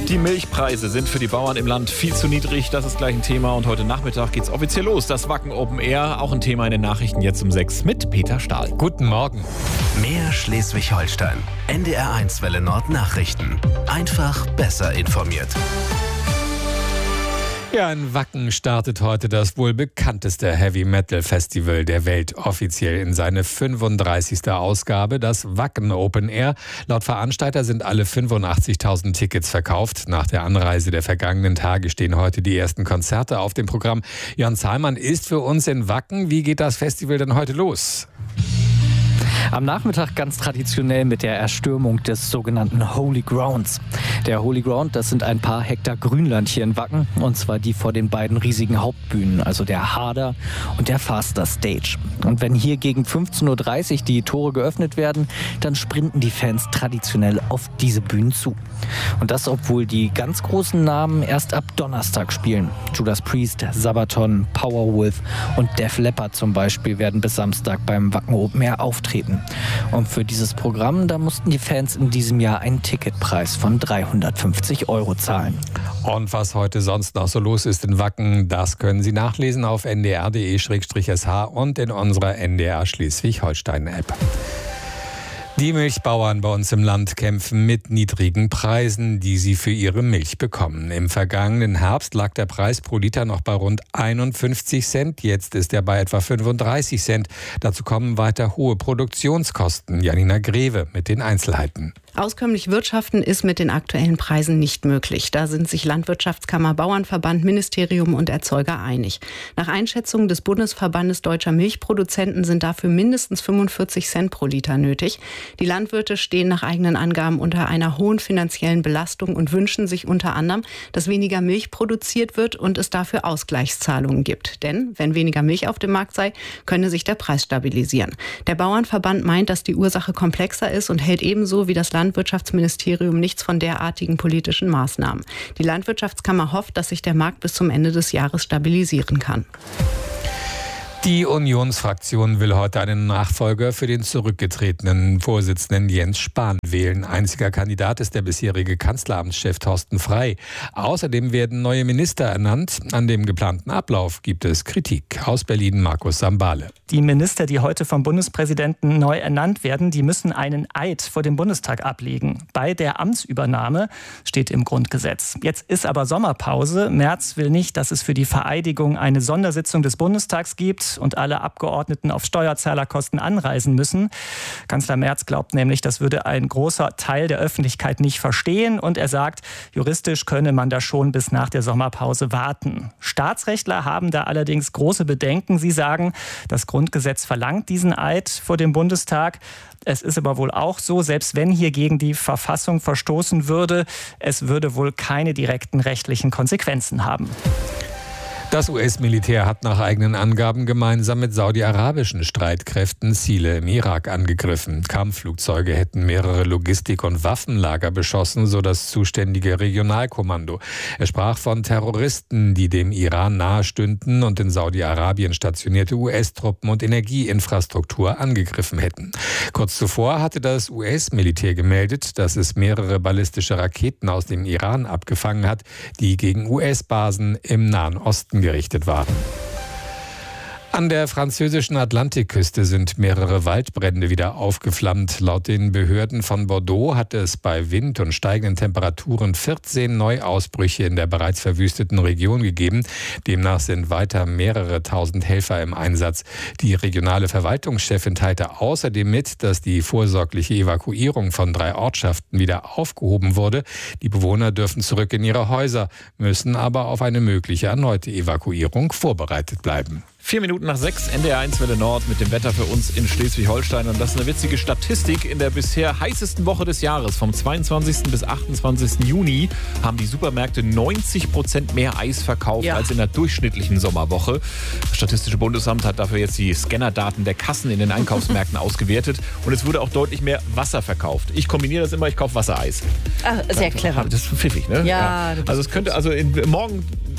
Die Milchpreise sind für die Bauern im Land viel zu niedrig. Das ist gleich ein Thema. Und heute Nachmittag geht's offiziell los. Das Wacken Open Air. Auch ein Thema in den Nachrichten jetzt um 6 mit Peter Stahl. Guten Morgen. Mehr Schleswig-Holstein. NDR1 Welle Nord Nachrichten. Einfach besser informiert. Ja, in Wacken startet heute das wohl bekannteste Heavy-Metal-Festival der Welt offiziell in seine 35. Ausgabe, das Wacken Open Air. Laut Veranstalter sind alle 85.000 Tickets verkauft. Nach der Anreise der vergangenen Tage stehen heute die ersten Konzerte auf dem Programm. Jörn Zahlmann ist für uns in Wacken. Wie geht das Festival denn heute los? Am Nachmittag ganz traditionell mit der Erstürmung des sogenannten Holy Grounds. Der Holy Ground, das sind ein paar Hektar Grünland hier in Wacken, und zwar die vor den beiden riesigen Hauptbühnen, also der Harder und der Faster Stage. Und wenn hier gegen 15.30 Uhr die Tore geöffnet werden, dann sprinten die Fans traditionell auf diese Bühnen zu. Und das, obwohl die ganz großen Namen erst ab Donnerstag spielen. Judas Priest, Sabaton, Powerwolf und Def Leppard zum Beispiel werden bis Samstag beim Wacken Open Air auftreten. Und für dieses Programm, da mussten die Fans in diesem Jahr einen Ticketpreis von 350 € zahlen. Und was heute sonst noch so los ist in Wacken, das können Sie nachlesen auf ndr.de/sh und in unserer NDR Schleswig-Holstein-App. Die Milchbauern bei uns im Land kämpfen mit niedrigen Preisen, die sie für ihre Milch bekommen. Im vergangenen Herbst lag der Preis pro Liter noch bei rund 51 Cent. Jetzt ist er bei etwa 35 Cent. Dazu kommen weiter hohe Produktionskosten. Janina Greve mit den Einzelheiten. Auskömmlich wirtschaften ist mit den aktuellen Preisen nicht möglich. Da sind sich Landwirtschaftskammer, Bauernverband, Ministerium und Erzeuger einig. Nach Einschätzung des Bundesverbandes Deutscher Milchproduzenten sind dafür mindestens 45 Cent pro Liter nötig. Die Landwirte stehen nach eigenen Angaben unter einer hohen finanziellen Belastung und wünschen sich unter anderem, dass weniger Milch produziert wird und es dafür Ausgleichszahlungen gibt. Denn wenn weniger Milch auf dem Markt sei, könne sich der Preis stabilisieren. Der Bauernverband meint, dass die Ursache komplexer ist und hält ebenso wie das Landwirtschaftsministerium nichts von derartigen politischen Maßnahmen. Die Landwirtschaftskammer hofft, dass sich der Markt bis zum Ende des Jahres stabilisieren kann. Die Unionsfraktion will heute einen Nachfolger für den zurückgetretenen Vorsitzenden Jens Spahn wählen. Einziger Kandidat ist der bisherige Kanzleramtschef Thorsten Frey. Außerdem werden neue Minister ernannt. An dem geplanten Ablauf gibt es Kritik. Aus Berlin Markus Sambale. Die Minister, die heute vom Bundespräsidenten neu ernannt werden, die müssen einen Eid vor dem Bundestag ablegen. Bei der Amtsübernahme steht im Grundgesetz. Jetzt ist aber Sommerpause. Merz will nicht, dass es für die Vereidigung eine Sondersitzung des Bundestags gibt und alle Abgeordneten auf Steuerzahlerkosten anreisen müssen. Kanzler Merz glaubt nämlich, das würde ein großer Teil der Öffentlichkeit nicht verstehen. Und er sagt, juristisch könne man da schon bis nach der Sommerpause warten. Staatsrechtler haben da allerdings große Bedenken. Sie sagen, das Grundgesetz verlangt diesen Eid vor dem Bundestag. Es ist aber wohl auch so, selbst wenn hier gegen die Verfassung verstoßen würde, es würde wohl keine direkten rechtlichen Konsequenzen haben. Das US-Militär hat nach eigenen Angaben gemeinsam mit saudi-arabischen Streitkräften Ziele im Irak angegriffen. Kampfflugzeuge hätten mehrere Logistik- und Waffenlager beschossen, so das zuständige Regionalkommando. Er sprach von Terroristen, die dem Iran nahestünden und in Saudi-Arabien stationierte US-Truppen und Energieinfrastruktur angegriffen hätten. Kurz zuvor hatte das US-Militär gemeldet, dass es mehrere ballistische Raketen aus dem Iran abgefangen hat, die gegen US-Basen im Nahen Osten gerichtet waren. An der französischen Atlantikküste sind mehrere Waldbrände wieder aufgeflammt. Laut den Behörden von Bordeaux hat es bei Wind und steigenden Temperaturen 14 Neuausbrüche in der bereits verwüsteten Region gegeben. Demnach sind weiter mehrere tausend Helfer im Einsatz. Die regionale Verwaltungschefin teilte außerdem mit, dass die vorsorgliche Evakuierung von 3 Ortschaften wieder aufgehoben wurde. Die Bewohner dürfen zurück in ihre Häuser, müssen aber auf eine mögliche erneute Evakuierung vorbereitet bleiben. 4 Minuten nach 6, NDR1 Welle Nord mit dem Wetter für uns in Schleswig-Holstein. Und das ist eine witzige Statistik. In der bisher heißesten Woche des Jahres, vom 22. bis 28. Juni, haben die Supermärkte 90% mehr Eis verkauft als in der durchschnittlichen Sommerwoche. Das Statistische Bundesamt hat dafür jetzt die Scannerdaten der Kassen in den Einkaufsmärkten ausgewertet. Und es wurde auch deutlich mehr Wasser verkauft. Ich kombiniere das immer, ich kaufe Wassereis. Sehr clever. Das ist pfiffig, ne? Ja. Also es könnte, morgen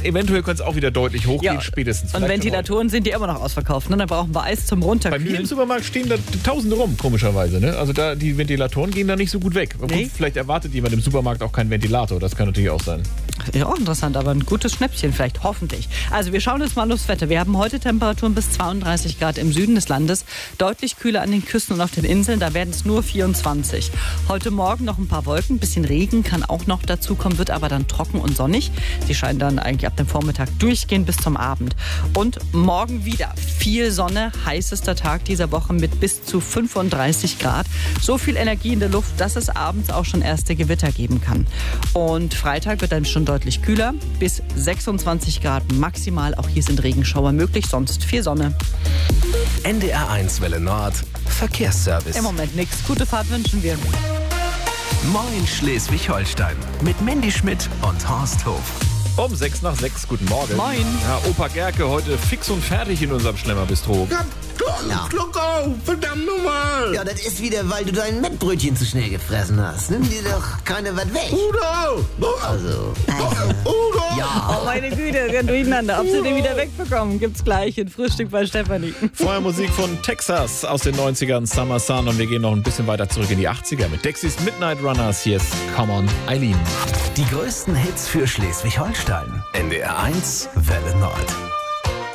eventuell könnte es auch wieder deutlich hochgehen, spätestens. Und Ventilatoren sind ja immer noch ausverkauft. Ne? Dann brauchen wir Eis zum Runterkühlen. Bei mir im Supermarkt stehen da Tausende rum, komischerweise. Ne? Also die Ventilatoren gehen da nicht so gut weg. Nee. Gut, vielleicht erwartet jemand im Supermarkt auch keinen Ventilator. Das kann natürlich auch sein. Ja, auch interessant, aber ein gutes Schnäppchen vielleicht, hoffentlich. Also wir schauen jetzt mal aufs Wetter. Wir haben heute Temperaturen bis 32 Grad im Süden des Landes. Deutlich kühler an den Küsten und auf den Inseln. Da werden es nur 24. Heute Morgen noch ein paar Wolken. Ein bisschen Regen kann auch noch dazukommen, wird aber dann trocken und sonnig. Sie scheinen dann eigentlich ab dem Vormittag durchgehen bis zum Abend. Und morgen wieder viel Sonne. Heißester Tag dieser Woche mit bis zu 35 Grad. So viel Energie in der Luft, dass es abends auch schon erste Gewitter geben kann. Und Freitag wird dann schon deutlich kühler. Bis 26 Grad maximal. Auch hier sind Regenschauer möglich, sonst viel Sonne. NDR1 Welle Nord. Verkehrsservice. Im Moment nichts. Gute Fahrt wünschen wir. Moin Schleswig-Holstein. Mit Mandy Schmidt und Horst Hof. Um 6 nach 6, guten Morgen. Moin. Ja, Opa Gerke heute fix und fertig in unserem Schlemmerbistro. Schluck auf, verdammt nochmal! Ja, das ist wieder, weil du dein Mettbrötchen zu schnell gefressen hast. Nimm dir doch keine was weg. Udo! Also. Udo! Ja. Oh meine Güte, renn durcheinander. Ob sie den wieder wegbekommen, gibt's gleich in Frühstück bei Stefanie. Vorher Musik von Texas aus den 90ern, Summer Sun. Und wir gehen noch ein bisschen weiter zurück in die 80er mit Dexys Midnight Runners. Hier ist Come On, Eileen. Die größten Hits für Schleswig-Holstein. NDR1 Welle Nord.